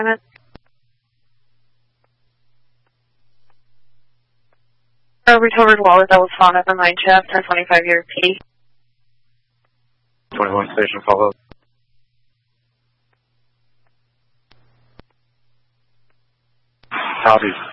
Recovered wallet that was found at the mine shaft, 1025-year P. 21 station follow. Copy.